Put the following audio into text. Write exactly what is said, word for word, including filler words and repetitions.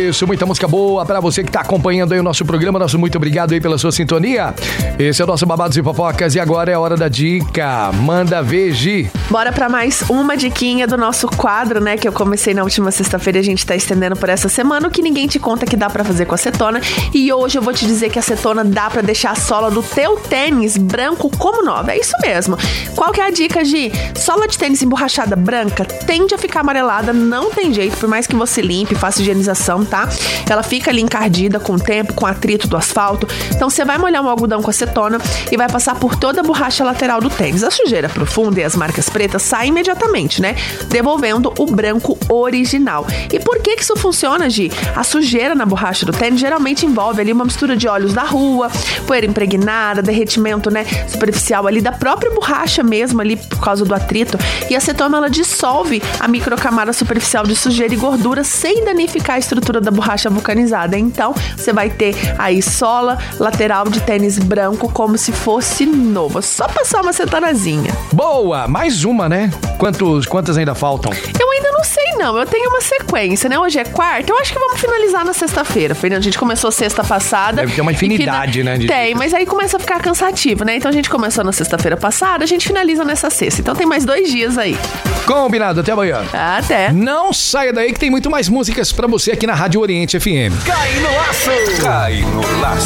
isso, muita música boa pra você que tá acompanhando aí o nosso programa. Nosso muito obrigado aí pela sua sintonia. Esse é o nosso Babados e Fofocas e agora é a hora da dica. Manda ver, Gi. Bora pra mais uma diquinha do nosso quadro, né, que eu comecei na última sexta-feira e a gente tá estendendo por essa semana, o que ninguém te conta que dá pra fazer com acetona. E hoje eu vou te dizer que a acetona dá pra deixar a sola do teu tênis branco como nova. É isso mesmo. Qual que é a dica, Gi? Sola de tênis emborrachada branca tende a ficar amarelada, não tem jeito, por mais que você limpe, faça higienização, tá? Ela fica ali encardida com o tempo, com o atrito do asfalto. Então você vai molhar um algodão com acetona e vai passar por toda a borracha lateral do tênis. A sujeira profunda e as marcas pretas saem imediatamente, né? Devolvendo o branco original. E por que que isso funciona, Gi? A sujeira na borracha do tênis geralmente envolve ali uma mistura de óleos da rua, poeira impregnada, derretimento, né, superficial ali da própria borracha mesmo ali por causa do atrito. E a acetona, ela dissolve a microcamada superficial de sujeira e gordura sem danificar a estrutura da borracha vulcanizada. Então, você vai ter aí sola lateral de tênis branco como se fosse novo. Só passar uma acetonazinha. Boa! Mais uma, né? Quantos, quantas ainda faltam? Eu ainda não sei, não. Eu tenho uma sequência, né? Hoje é quarta. Eu acho que vamos finalizar na sexta-feira. Fernando, a gente começou sexta passada. Deve ter uma infinidade, fina... né? De... Tem, mas aí começa a ficar cansativo, né? Então a gente começou na sexta-feira passada, a gente finaliza nessa sexta. Então tem mais dois dias aí. Combinado, até amanhã. Até. Não saia daí que tem muito mais músicas pra você aqui na Rádio Oriente F M. Cai no laço! Cai no laço!